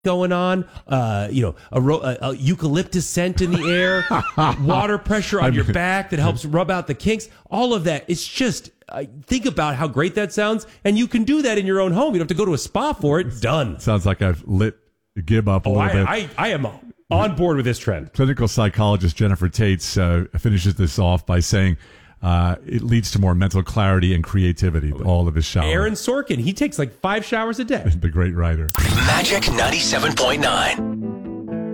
going on, a eucalyptus scent in the air, water pressure on your back that helps rub out the kinks, all of that. It's just, think about how great that sounds, and you can do that in your own home. You don't have to go to a spa for it. Done. Sounds like I've lit Gib up a little bit. I am on board with this trend. Clinical psychologist Jennifer Tates finishes this off by saying it leads to more mental clarity and creativity, all of his showers. Aaron Sorkin, he takes like 5 showers a day. The great writer. Magic 97.9.